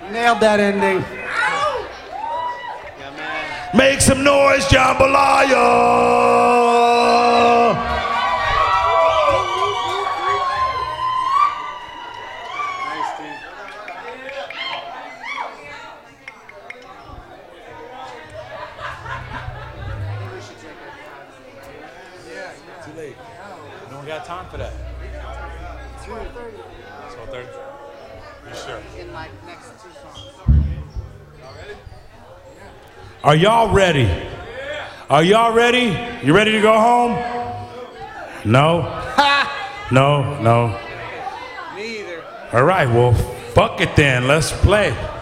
Nailed that ending. Make some noise, jambalaya. Too late. No one got time for that. 2:30. 12:30. You sure? In my next 2 songs. Are y'all ready? Are y'all ready? You ready to go home? No? No, no. Me either. All right, well, fuck it then. Let's play.